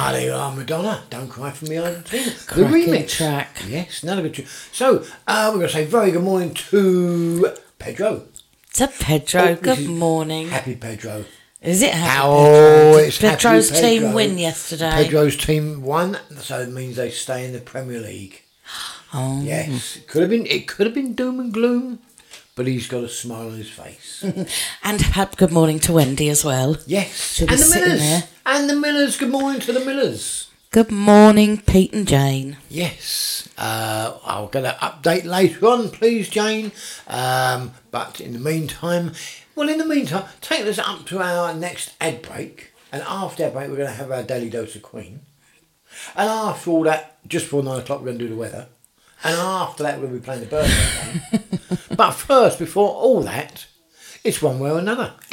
Ah, there you are, Madonna. Don't Cry for Me, Argentina. The Cracking remix. track. Yes, another good tune. So, we're going to say very good morning to Pedro. To Pedro, Oh, this good is morning. Happy Pedro. Is it happy Oh, Pedro? Did it's happy Pedro's Pedro. team win yesterday? Pedro's team won, so it means they stay in the Premier League. Oh. Yes, it could have been doom and gloom, but he's got a smile on his face. And good morning to Wendy as well. Yes, She'll be and the sitting Millers. there. And the Millers. Good morning to the Millers. Good morning, Pete and Jane. Yes, I'll get an update later on, please, Jane. But in the meantime, take us up to our next ad break. And after our break, we're going to have our daily dose of Queen. And after all that, just before 9 o'clock, we're going to do the weather. And after that, we'll be playing the birthday game. But first, before all that, it's One Way or Another.